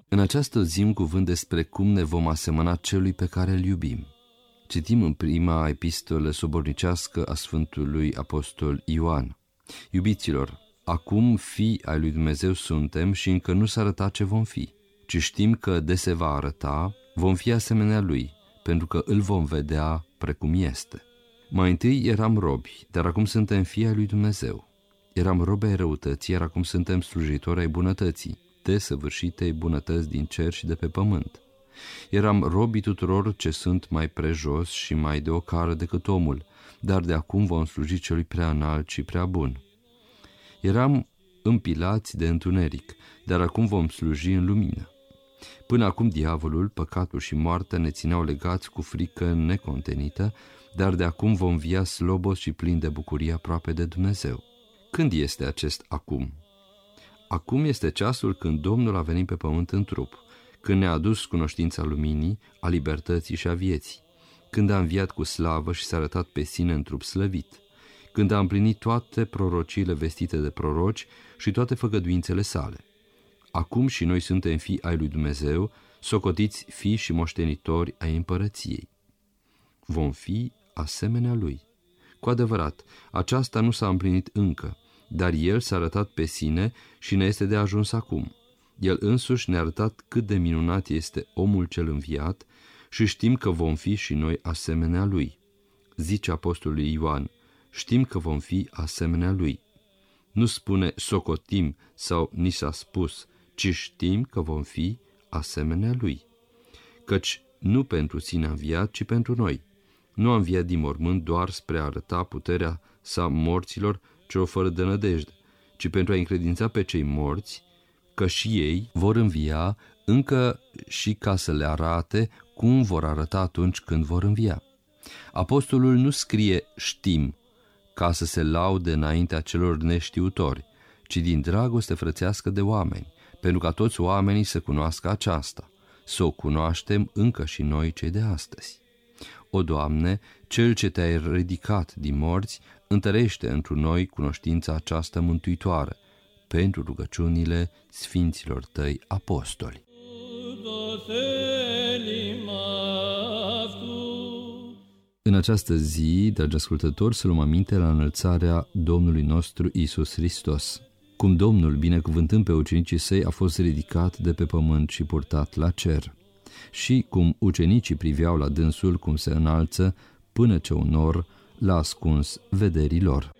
În această zi un cuvânt despre cum ne vom asemăna celui pe care îl iubim. Citim în prima epistolă sobornicească a Sfântului Apostol Ioan. Iubiților, acum fii ai lui Dumnezeu suntem și încă nu s-a arătat ce vom fi, ci știm că de se va arăta, vom fi asemenea lui, pentru că îl vom vedea precum este. Mai întâi eram robi, dar acum suntem fii ai lui Dumnezeu. Eram robi ai răutății, iar acum suntem slujitori ai bunătății, desăvârșitei bunătăți din cer și de pe pământ. Eram robii tuturor ce sunt mai prejos și mai de ocară decât omul, dar de acum vom sluji celui prea înalt și prea bun. Eram împilați de întuneric, dar acum vom sluji în lumină. Până acum diavolul, păcatul și moartea ne țineau legați cu frică necontenită, dar de acum vom via slobos și plini de bucurie aproape de Dumnezeu. Când este acest acum? Acum este ceasul când Domnul a venit pe pământ în trup, când ne-a adus cunoștința luminii, a libertății și a vieții, când a înviat cu slavă și s-a arătat pe sine în trup slăvit, când a împlinit toate prorociile vestite de proroci și toate făgăduințele sale. Acum și noi suntem fii ai lui Dumnezeu, socotiți fii și moștenitori ai împărăției. Vom fi asemenea lui. Cu adevărat, aceasta nu s-a împlinit încă, dar El s-a arătat pe sine și ne este de ajuns acum. El însuși ne-a arătat cât de minunat este omul cel înviat și știm că vom fi și noi asemenea lui. Zice apostolul Ioan, știm că vom fi asemenea lui. Nu spune socotim sau ni s-a spus, ci știm că vom fi asemenea lui. Căci nu pentru sine a înviat, ci pentru noi. Nu a înviat din mormânt doar spre a arăta puterea sa morților celor fără de nădejde, ci pentru a încredința pe cei morți că și ei vor învia, încă și ca să le arate cum vor arăta atunci când vor învia. Apostolul nu scrie știm ca să se laude înaintea celor neștiutori, ci din dragoste frățească de oameni, pentru ca toți oamenii să cunoască aceasta, să o cunoaștem încă și noi cei de astăzi. O, Doamne, Cel ce te-ai ridicat din morți, întărește întru noi cunoștința aceasta mântuitoare, pentru rugăciunile sfinților tăi apostoli. În această zi, dragi ascultători, să luăm aminte la înălțarea Domnului nostru Iisus Hristos. Cum Domnul, binecuvântând pe ucenicii săi, a fost ridicat de pe pământ și purtat la cer. Și cum ucenicii priveau la dânsul cum se înalță, până ce un nor l-a ascuns vederii lor.